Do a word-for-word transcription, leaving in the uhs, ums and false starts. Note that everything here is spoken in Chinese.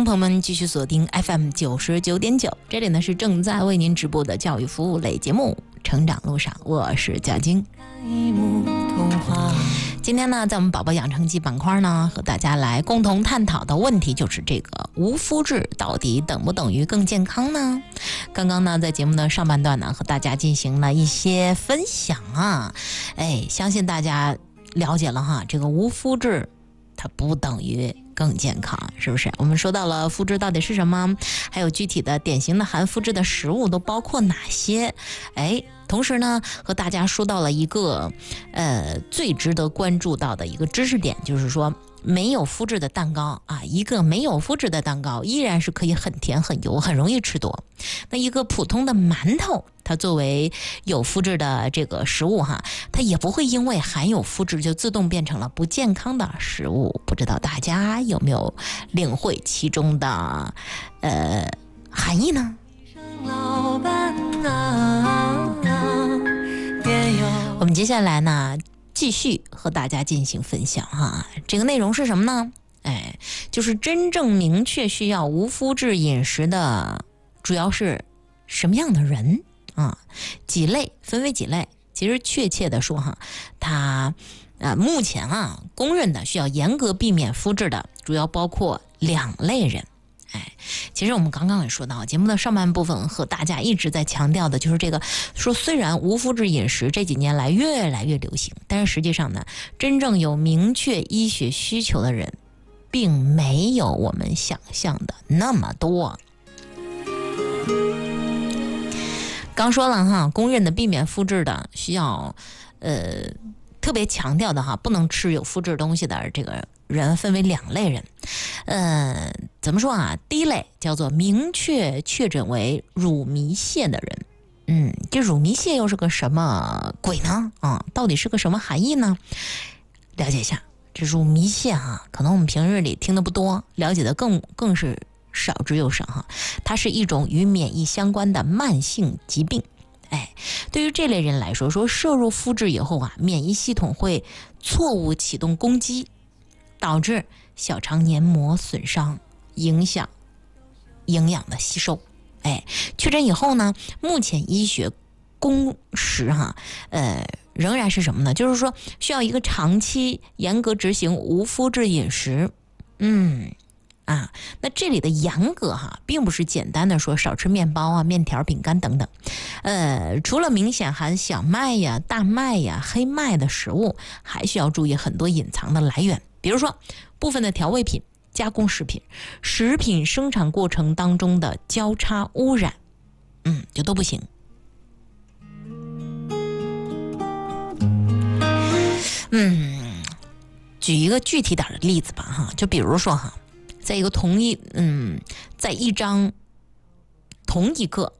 朋友们继续锁定 F M 九十九点九，这里呢是正在为您直播的教育服务类节目《成长路上》，我是贾晶。今天呢，在我们宝宝养成记板块呢，和大家来共同探讨的问题就是这个无麸质到底等不等于更健康呢？刚刚呢，在节目的上半段呢，和大家进行了一些分享啊，哎，相信大家了解了哈，这个无麸质它不等于更健康，是不是？我们说到了麸质到底是什么，还有具体的典型的含麸质的食物都包括哪些？哎，同时呢，和大家说到了一个呃最值得关注到的一个知识点，就是说没有麸质的蛋糕啊，一个没有麸质的蛋糕依然是可以很甜很油，很容易吃多。那一个普通的馒头，它作为有麸质的这个食物哈，它也不会因为含有麸质就自动变成了不健康的食物。不知道大家有没有领会其中的呃含义呢？我们接下来呢，继续和大家进行分享哈。这个内容是什么呢？哎，就是真正明确需要无麸质饮食的，主要是什么样的人啊？几类，分为几类。其实确切的说哈，它呃目前啊公认的需要严格避免麸质的，主要包括两类人。哎，其实我们刚刚也说到，节目的上半部分和大家一直在强调的就是这个，说虽然无麸质饮食这几年来越来越流行，但是实际上呢，真正有明确医学需求的人，并没有我们想象的那么多。刚说了哈，公认的避免麸质的需要，呃，特别强调的哈，不能吃有麸质东西的这个人分为两类人。呃，怎么说啊？第一类叫做明确确诊为乳糜泻的人。嗯，这乳糜泻又是个什么鬼呢？啊，到底是个什么含义呢？了解一下，这乳糜泻哈，可能我们平日里听的不多，了解的更更是少之又少哈。它是一种与免疫相关的慢性疾病。哎，对于这类人来说，说摄入麸质以后啊，免疫系统会错误启动攻击，导致小肠黏膜损伤，影响营养的吸收。哎，确诊以后呢，目前医学共识哈，呃，仍然是什么呢？就是说需要一个长期严格执行无麸质饮食。嗯。啊，那这里的严格哈，并不是简单的说少吃面包啊、面条、饼干等等，呃，除了明显含小麦呀、大麦呀、黑麦的食物，还需要注意很多隐藏的来源，比如说部分的调味品、加工食品、食品生产过程当中的交叉污染，嗯，就都不行。嗯，举一个具体点的例子吧哈，就比如说哈。在一个同一嗯，在一张同一个